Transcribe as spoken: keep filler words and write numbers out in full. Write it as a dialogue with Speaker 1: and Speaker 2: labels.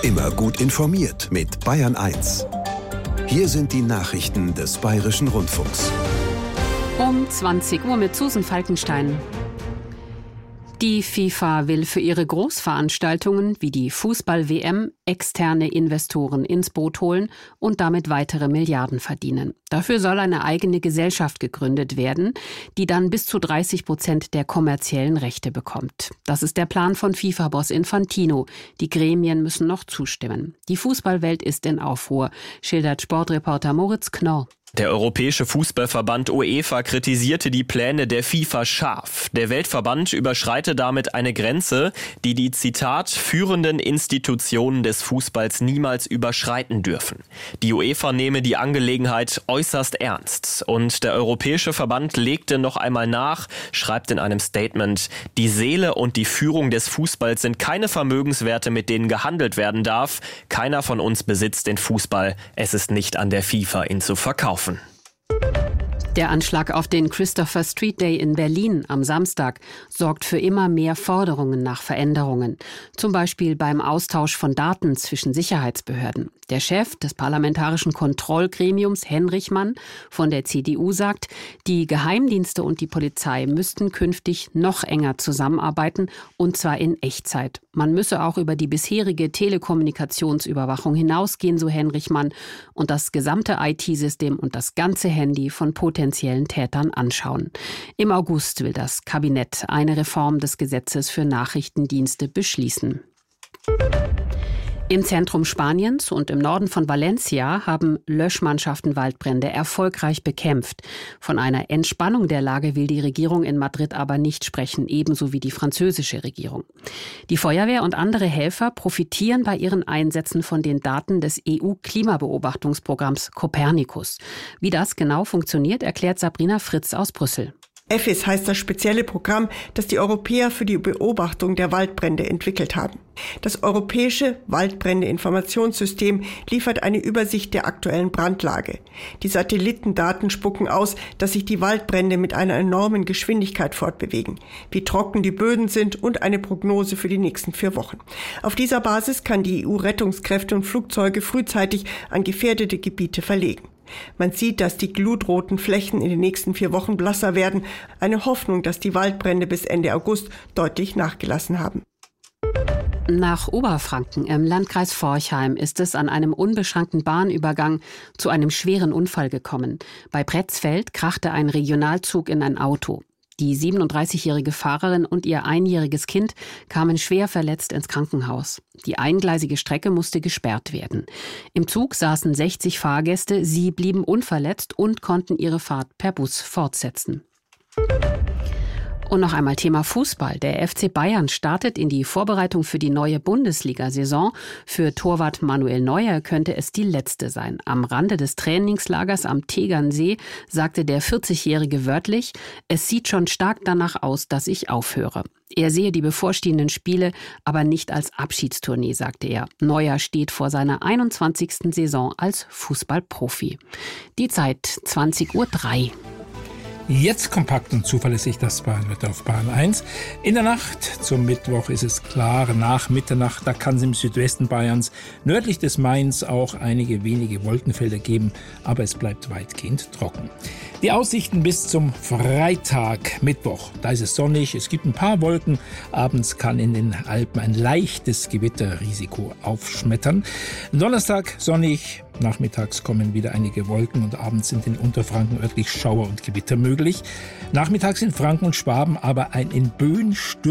Speaker 1: Immer gut informiert mit Bayern eins. Hier sind die Nachrichten des Bayerischen Rundfunks.
Speaker 2: Um zwanzig Uhr mit Susan Falkenstein. Die FIFA will für ihre Großveranstaltungen wie die Fußball-W M externe Investoren ins Boot holen und damit weitere Milliarden verdienen. Dafür soll eine eigene Gesellschaft gegründet werden, die dann bis zu dreißig Prozent der kommerziellen Rechte bekommt. Das ist der Plan von FIFA-Boss Infantino. Die Gremien müssen noch zustimmen. Die Fußballwelt ist in Aufruhr, schildert Sportreporter Moritz Knorr.
Speaker 3: Der Europäische Fußballverband UEFA kritisierte die Pläne der FIFA scharf. Der Weltverband überschreite damit eine Grenze, die die, Zitat, führenden Institutionen des Fußballs niemals überschreiten dürfen. Die UEFA nehme die Angelegenheit äußerst ernst. Und der Europäische Verband legte noch einmal nach, schreibt in einem Statement, die Seele und die Führung des Fußballs sind keine Vermögenswerte, mit denen gehandelt werden darf. Keiner von uns besitzt den Fußball. Es ist nicht an der FIFA, ihn zu verkaufen.
Speaker 2: Der Anschlag auf den Christopher Street Day in Berlin am Samstag sorgt für immer mehr Forderungen nach Veränderungen. Zum Beispiel beim Austausch von Daten zwischen Sicherheitsbehörden. Der Chef des Parlamentarischen Kontrollgremiums, Henrich Mann von der C D U, sagt, die Geheimdienste und die Polizei müssten künftig noch enger zusammenarbeiten, und zwar in Echtzeit. Man müsse auch über die bisherige Telekommunikationsüberwachung hinausgehen, so Henrich Mann, und das gesamte I T-System und das ganze Handy von potenziellen Tätern anschauen. Im August will das Kabinett eine Reform des Gesetzes für Nachrichtendienste beschließen. Im Zentrum Spaniens und im Norden von Valencia haben Löschmannschaften Waldbrände erfolgreich bekämpft. Von einer Entspannung der Lage will die Regierung in Madrid aber nicht sprechen, ebenso wie die französische Regierung. Die Feuerwehr und andere Helfer profitieren bei ihren Einsätzen von den Daten des E U-Klimabeobachtungsprogramms Copernicus. Wie das genau funktioniert, erklärt Sabrina Fritz aus Brüssel.
Speaker 4: E F I S heißt das spezielle Programm, das die Europäer für die Beobachtung der Waldbrände entwickelt haben. Das europäische Waldbrände-Informationssystem liefert eine Übersicht der aktuellen Brandlage. Die Satellitendaten spucken aus, dass sich die Waldbrände mit einer enormen Geschwindigkeit fortbewegen, wie trocken die Böden sind und eine Prognose für die nächsten vier Wochen. Auf dieser Basis kann die E U-Rettungskräfte und Flugzeuge frühzeitig an gefährdete Gebiete verlegen. Man sieht, dass die glutroten Flächen in den nächsten vier Wochen blasser werden. Eine Hoffnung, dass die Waldbrände bis Ende August deutlich nachgelassen haben.
Speaker 2: Nach Oberfranken im Landkreis Forchheim ist es an einem unbeschrankten Bahnübergang zu einem schweren Unfall gekommen. Bei Pretzfeld krachte ein Regionalzug in ein Auto. Die siebenunddreißigjährige Fahrerin und ihr einjähriges Kind kamen schwer verletzt ins Krankenhaus. Die eingleisige Strecke musste gesperrt werden. Im Zug saßen sechzig Fahrgäste, sie blieben unverletzt und konnten ihre Fahrt per Bus fortsetzen. Und noch einmal Thema Fußball. Der F C Bayern startet in die Vorbereitung für die neue Bundesliga-Saison. Für Torwart Manuel Neuer könnte es die letzte sein. Am Rande des Trainingslagers am Tegernsee sagte der vierzigjährige wörtlich, es sieht schon stark danach aus, dass ich aufhöre. Er sehe die bevorstehenden Spiele aber nicht als Abschiedstournee, sagte er. Neuer steht vor seiner einundzwanzigsten Saison als Fußballprofi. Die Zeit zwanzig Uhr drei.
Speaker 5: Jetzt kompakt und zuverlässig das Bayernwetter auf Bayern eins. In der Nacht zum Mittwoch ist es klar. Nach Mitternacht, da kann es im Südwesten Bayerns nördlich des Mains auch einige wenige Wolkenfelder geben, aber es bleibt weitgehend trocken. Die Aussichten bis zum Freitag, Mittwoch. Da ist es sonnig, es gibt ein paar Wolken. Abends kann in den Alpen ein leichtes Gewitterrisiko aufschmettern. Donnerstag sonnig. Nachmittags kommen wieder einige Wolken und abends sind in Unterfranken örtlich Schauer und Gewitter möglich. Nachmittags in Franken und Schwaben aber ein in Böen stürmisches